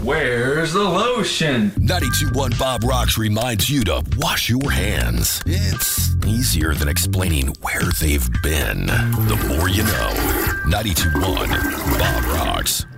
Where's the lotion? 92.1 Bob Rocks reminds you to wash your hands. It's easier than explaining where they've been. The more you know. 92.1 Bob Rocks.